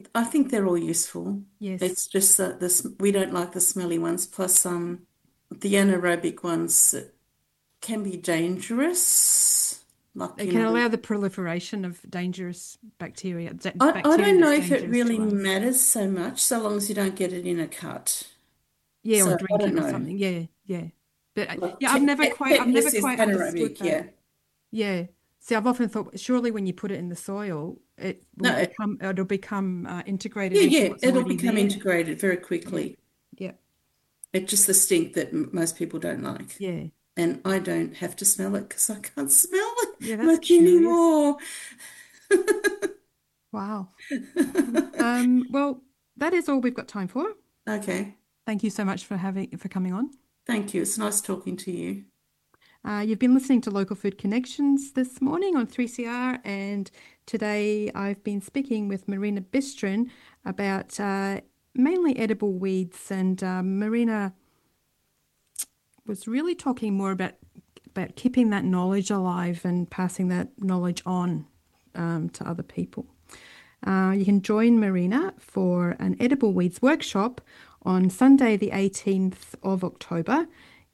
I think they're all useful. Yes. It's just that we don't like the smelly ones. Plus, the anaerobic ones can be dangerous. Like, It can allow the proliferation of dangerous bacteria, I bacteria don't know that's if it dangerous really to us. matters so much, so long as you don't get it in a cut. Yeah, or So I drink don't it or know. something. Yeah, yeah. But Like yeah, I've never tetanus is quite understood anaerobic, that. yeah. Yeah. See, I've often thought surely when you put it in the soil, No, it'll become integrated yeah, into yeah, what's it'll already become there. integrated very Yeah. quickly. Yeah. It's just the stink that most people don't like. Yeah. And I don't have to smell it because I can't smell it Yeah, that's much curious. anymore. Wow. Well, that is all we've got time for. Okay. Thank you so much for coming on. Thank you. It's nice talking to you. You've been listening to Local Food Connections this morning on 3CR, and today I've been speaking with Marina Bistrin about mainly edible weeds. And Marina was really talking more about keeping that knowledge alive and passing that knowledge on to other people. You can join Marina for an edible weeds workshop on Sunday, the 18th of October,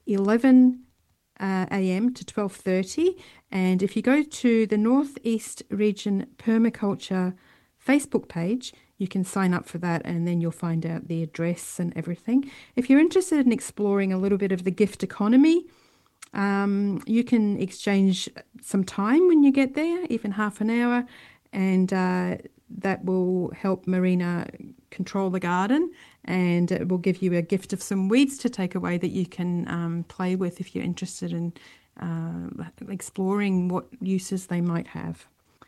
11 a.m. to 12:30. And if you go to the Northeast Region Permaculture Facebook page, you can sign up for that and then you'll find out the address and everything. If you're interested in exploring a little bit of the gift economy, you can exchange some time when you get there, even half an hour, and that will help Marina control the garden, and it will give you a gift of some weeds to take away that you can play with if you're interested in exploring what uses they might have.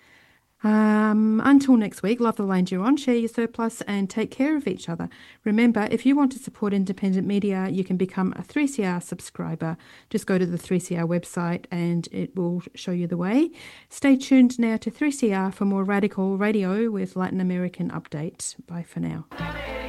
Until next week, love the land you're on, share your surplus, and take care of each other. Remember, if you want to support independent media, you can become a 3CR subscriber. Just go to the 3CR website and it will show you the way. Stay tuned now to 3CR for more radical radio with Latin American update. Bye for now.